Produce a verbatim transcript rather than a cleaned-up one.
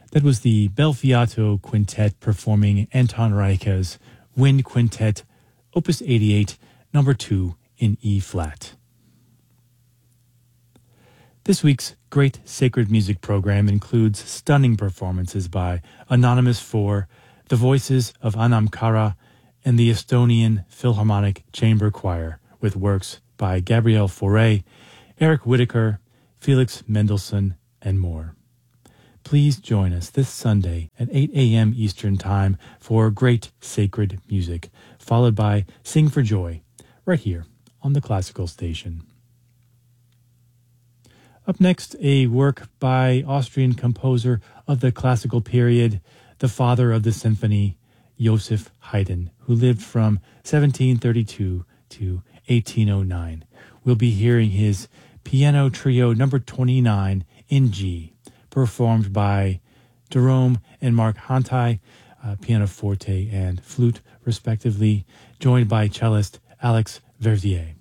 That was the Belfiato Quintet performing Anton Reicha's Wind Quintet, Opus eighty-eight, number two in E-flat. This week's Great Sacred Music program includes stunning performances by Anonymous four, the voices of Anam Cara, and the Estonian Philharmonic Chamber Choir, with works by Gabriel Fauré, Eric Whittaker, Felix Mendelssohn, and more. Please join us this Sunday at eight a.m. Eastern Time for Great Sacred Music, followed by Sing for Joy, right here on the Classical Station. Up next, a work by Austrian composer of the classical period, the father of the symphony, Joseph Haydn, who lived from seventeen thirty-two to eighteen oh nine. We'll be hearing his Piano Trio number twenty-nine in G, performed by Jerome and Mark Hantai, uh, pianoforte and flute, respectively, joined by cellist Alex Vervier.